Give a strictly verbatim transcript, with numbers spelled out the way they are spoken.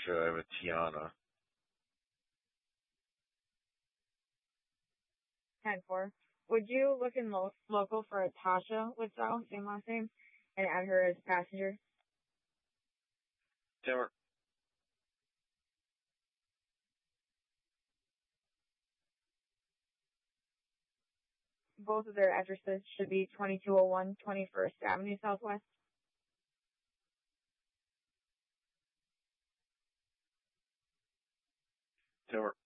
Tasha. I have a Tiana. ten four. Would you look in lo- local for a Tasha with Sal, same last name, and add her as passenger? Timber. Both of their addresses should be twenty-two oh one twenty-first Avenue Southwest. Timber.